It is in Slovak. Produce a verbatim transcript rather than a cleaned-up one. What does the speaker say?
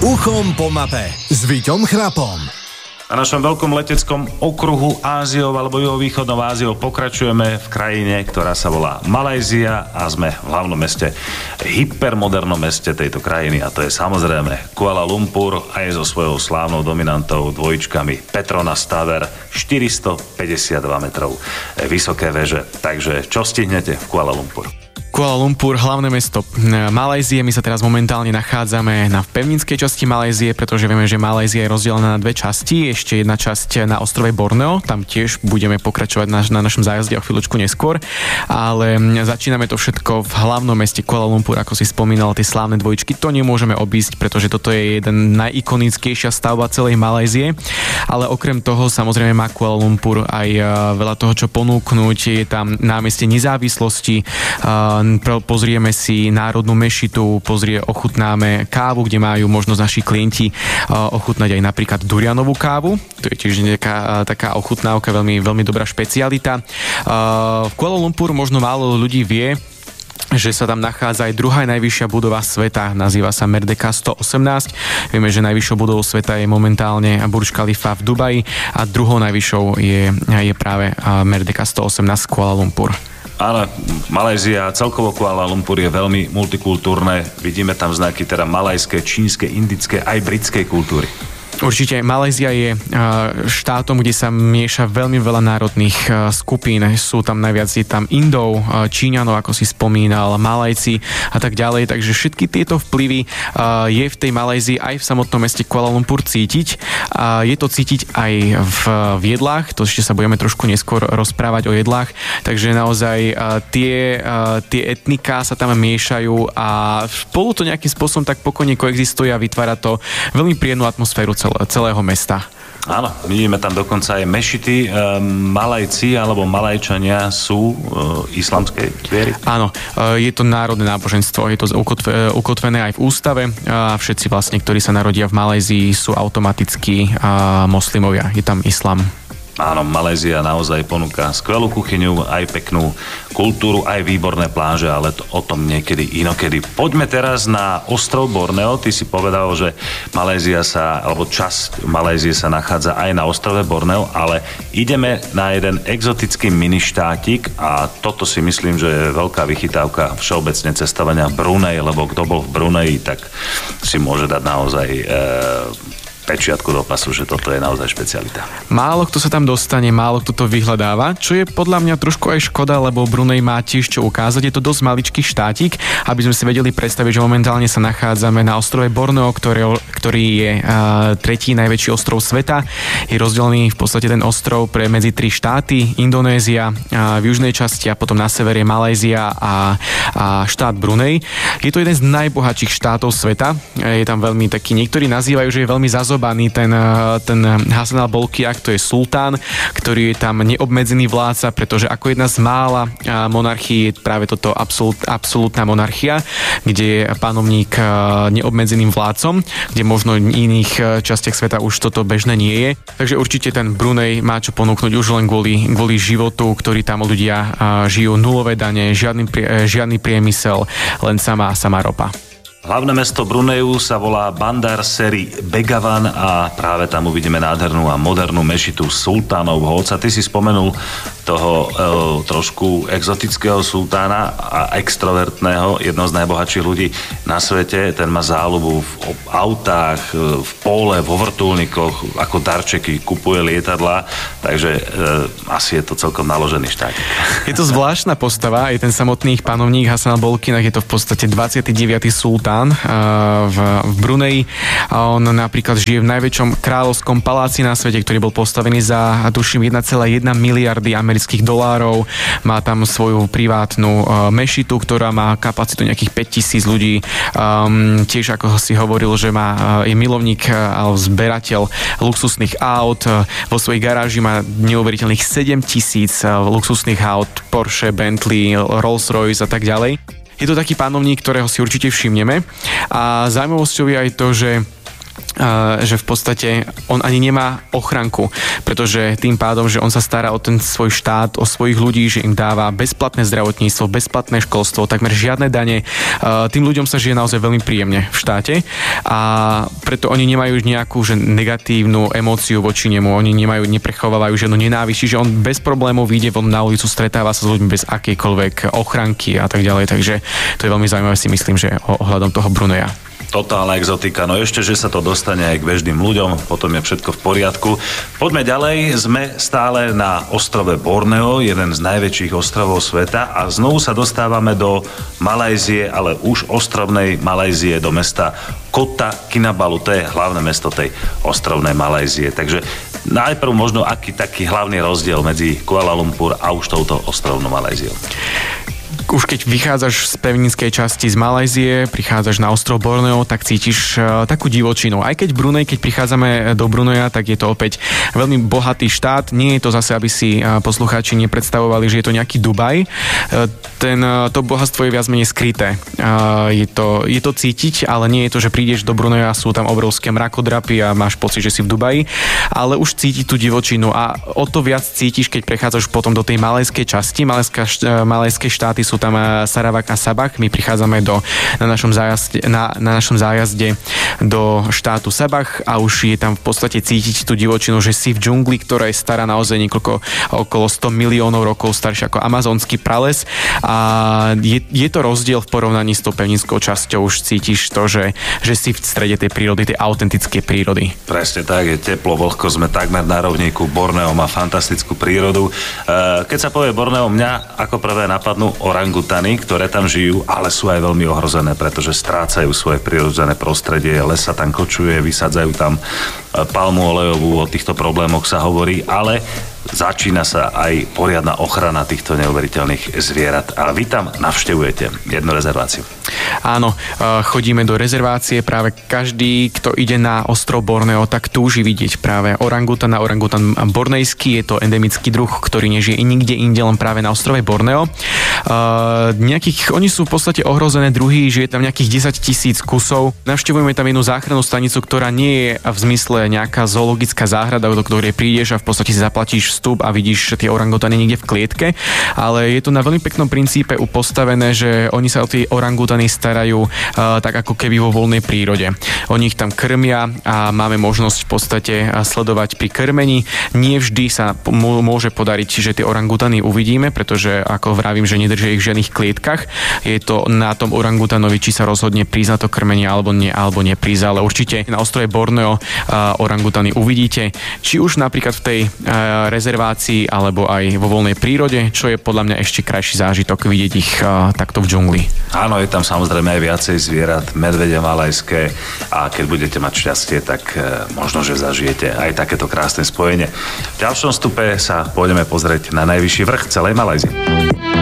Uchom po mape s Víťom Chrapom. Na našom veľkom leteckom okruhu Áziou alebo juhovýchodnou Áziou pokračujeme v krajine, ktorá sa volá Malajzia a sme v hlavnom meste, hypermodernom meste tejto krajiny a to je samozrejme Kuala Lumpur aj so svojou slávnou dominantou dvojičkami Petronas Tower, štyristopäťdesiatdva metrov vysoké veže. Takže čo stihnete v Kuala Lumpur? Kuala Lumpur, hlavné mesto Malajzie. My sa teraz momentálne nachádzame na pevninskej časti Malajzie, pretože vieme, že Malajzia je rozdelená na dve časti. Ešte jedna časť na ostrove Borneo, tam tiež budeme pokračovať na, na našom zájazde o chvíľočku neskôr. Ale začíname to všetko v hlavnom meste Kuala Lumpur, ako si spomínal, tie slávne dvojičky. To nemôžeme obísť, pretože toto je jeden najikonickejšia stavba celej Malajzie. Ale okrem toho, samozrejme, má Kuala Lumpur aj veľa toho, čo ponúknuť. Je tam námestie Nezávislosti, pozrieme si národnú mešitu, pozrie, ochutnáme kávu, kde majú možnosť naši klienti ochutnať aj napríklad durianovú kávu. To je tiež taká, taká ochutnávka, veľmi, veľmi dobrá špecialita. V Kuala Lumpur možno málo ľudí vie, že sa tam nachádza aj druhá najvyššia budova sveta, nazýva sa Merdeka stoosemnásť. Vieme, že najvyššou budovou sveta je momentálne Burj Khalifa v Dubaji a druhou najvyššou je, je práve Merdeka stoosemnásť Kuala Lumpur. Áno, Malajzia, celkovo Kuala Lumpur je veľmi multikultúrne. Vidíme tam znaky teda malajské, čínske, indické aj britskej kultúry. Určite, Malajzia je štátom, kde sa mieša veľmi veľa národných skupín. Sú tam najviac, je tam Indov, Číňanov, ako si spomínal, Malajci a tak ďalej. Takže všetky tieto vplyvy je v tej Malajzii aj v samotnom meste Kuala Lumpur cítiť. Je to cítiť aj v, v jedlách, to ešte sa budeme trošku neskôr rozprávať o jedlách. Takže naozaj tie, tie etniká sa tam miešajú a spolu to nejakým spôsobom tak pokojne koexistuje a vytvára to veľmi príjemnú atmosféru celého mesta. Áno, vidíme tam dokonca aj mešity. E, Malajci alebo Malajčania sú e, islamskej viery? Áno, e, je to národné náboženstvo, je to ukotve, ukotvené aj v ústave a všetci vlastne, ktorí sa narodia v Malajzii, sú automaticky a, moslimovia. Je tam islam. Áno, Malajzia naozaj ponúka skvelú kuchyňu, aj peknú kultúru, aj výborné pláže, ale to, o tom niekedy inokedy. Poďme teraz na ostrov Borneo. Ty si povedal, že Malajzia sa, alebo časť Malajzie sa nachádza aj na ostrove Borneo, ale ideme na jeden exotický miništátik a toto si myslím, že je veľká vychytávka všeobecne cestovania v Brunei, lebo kto bol v Brunei, tak si môže dať naozaj e, pečiatku do pasu, že toto je naozaj špecialita. Málo kto sa tam dostane, málo kto to vyhľadáva, čo je podľa mňa trošku aj škoda, lebo Brunei má tiež čo ukázať. Je to dosť maličký štátik, aby sme si vedeli predstaviť, že momentálne sa nachádzame na ostrove Borneo, ktorý, ktorý je uh, tretí najväčší ostrov sveta. Je rozdelený v podstate ten ostrov pre medzi tri štáty, Indonézia uh, v južnej časti a potom na severe Malajzia a, a štát Brunei. Je to jeden z najbohatších štátov sveta. Je tam veľmi taký, niektorí nazývajú, že je veľmi zazobaný ten, ten Hasan al-Bolkiah, to je sultán, ktorý je tam neobmedzený vládca, pretože ako jedna z mála monarchií je práve toto absolút, absolútna monarchia, kde je panovník neobmedzeným vládcom, kde možno v iných častiach sveta už toto bežné nie je. Takže určite ten Brunei má čo ponúknuť už len kvôli, kvôli životu, ktorý tam ľudia žijú, nulové dane, žiadny, žiadny priemysel, len sama, sama ropa. Hlavné mesto Bruneiu sa volá Bandar Seri Begawan a práve tam uvidíme nádhernú a modernú mešitu sultánovho otca. Ty si spomenul toho e, trošku exotického sultána a extrovertného, jedno z najbohatších ľudí na svete. Ten má záľubu v autách, v pole, vo vrtuľníkoch, ako darčeky, kupuje lietadlá, takže e, asi je to celkom naložený štát. Je to zvláštna postava, je ten samotný panovník Hasan al-Bolkiah, je to v podstate dvadsiaty deviaty sultán v, v Brunei. On napríklad žije v najväčšom kráľovskom paláci na svete, ktorý bol postavený za, tuším, jeden celá jedna miliardy amerických dolárov. Má tam svoju privátnu uh, mešitu, ktorá má kapacitu nejakých päťtisíc ľudí. Um, tiež, ako si hovoril, že má, uh, je milovník alebo uh, zberateľ luxusných aut. Uh, vo svojej garáži má neuveriteľných sedemtisíc uh, luxusných aut, Porsche, Bentley, Rolls-Royce a tak ďalej. Je to taký panovník, ktorého si určite všimneme. A zaujímavosťou je aj to, že že v podstate on ani nemá ochranku, pretože tým pádom, že on sa stará o ten svoj štát, o svojich ľudí, že im dáva bezplatné zdravotníctvo, bezplatné školstvo, takmer žiadne dane. Tým ľuďom sa žije naozaj veľmi príjemne v štáte a preto oni nemajú nejakú že negatívnu emóciu voči nemu, oni nemajú, neprechovávajú žiadnu nenávisť, čiže on bez problémov vyjde von na ulicu, stretáva sa s ľuďmi bez akejkoľvek ochranky a tak ďalej, takže to je veľmi zaujímavé, si myslím, že ohľadom toho Bruneja. Totálna exotika, no ešte, že sa to dostane aj k bežným ľuďom, potom je všetko v poriadku. Poďme ďalej, sme stále na ostrove Borneo, jeden z najväčších ostrovov sveta a znovu sa dostávame do Malajzie, ale už ostrovnej Malajzie, do mesta Kota Kinabalu, to je hlavné mesto tej ostrovnej Malajzie. Takže najprv možno aký taký hlavný rozdiel medzi Kuala Lumpur a už touto ostrovnou Malajziou. Už keď vychádzaš z pevninskej časti z Malajzie, prichádzaš na ostrov Borneo, tak cítiš uh, takú divočinu. Aj keď Brunei, keď prichádzame do Bruneja, tak je to opäť veľmi bohatý štát. Nie je to zase, aby si uh, poslucháči nepredstavovali, že je to nejaký Dubaj. Uh, ten, uh, to bohatstvo je viac menej skryté. Uh, je, to, je to cítiť, ale nie je to, že prídeš do Bruneja, sú tam obrovské mrakodrapy a máš pocit, že si v Dubaji, ale už cítiť tú divočinu a o to viac cítiš, keď prechádzaš potom do tej malajskej časti. Malajská, uh, malajské štáty sú tam Sarawak a Sabah. My prichádzame do, na, našom zájazde, na, na našom zájazde do štátu Sabah a už je tam v podstate cítiť tú divočinu, že si v džungli, ktorá je stará naozaj niekoľko, okolo sto miliónov rokov staršia ako amazonský prales a je, je to rozdiel v porovnaní s tou pevninskou časťou. Už cítiš to, že, že si v strede tej prírody, tej autentickej prírody. Presne tak, je teplo, vlhko, sme takmer na rovníku. Borneo má fantastickú prírodu. Keď sa povie Borneo, mňa ako prvé napadnú orangutany, ktoré tam žijú, ale sú aj veľmi ohrozené, pretože strácajú svoje prirodzené prostredie, les sa tam kočuje, vysadzajú tam palmu olejovú, o týchto problémoch sa hovorí, ale začína sa aj poriadna ochrana týchto neuveriteľných zvierat. A vy tam navštevujete jednu rezerváciu. Áno, chodíme do rezervácie, práve každý, kto ide na ostrov Borneo, tak túži vidieť práve orangutan a orangutan bornejský, je to endemický druh, ktorý nežije nikde inde, len práve na ostrove Borneo. Uh, nejakých, oni sú v podstate ohrozené druhy, že je tam nejakých desať tisíc kusov. Navštevujeme tam jednu záchrannú stanicu, ktorá nie je v zmysle nejaká zoologická záhrada, do ktorej prídeš a v podstate si zaplatíš vstup a vidíš tie orangutany niekde v klietke, ale je to na veľmi peknom princípe upostavené, že oni sa o tie orangutany starajú uh, tak ako keby vo voľnej prírode. Oni ich tam krmia a máme možnosť v podstate sledovať pri krmení. Nie vždy sa môže podariť, že tie orangutany uvidíme, pretože ako vravím, že nedržia ich v žiadnych klietkach. Je to na tom orangutanovi, či sa rozhodne prísť na to krmenie alebo nie, alebo neprísť, ale určite na ostrove Borneo uh, orangutany uvidíte, či už napríklad v tej uh, rezervácii alebo aj vo voľnej prírode, čo je podľa mňa ešte krajší zážitok vidieť ich uh, takto v džungli. Áno, je tam samozrejme aj viacej zvierat, medvede malajské a keď budete mať šťastie, tak uh, možno, že zažijete aj takéto krásne spojenie. V ďalšom stupe sa pôjdeme pozrieť na najvyšší vrch celej Malajzie.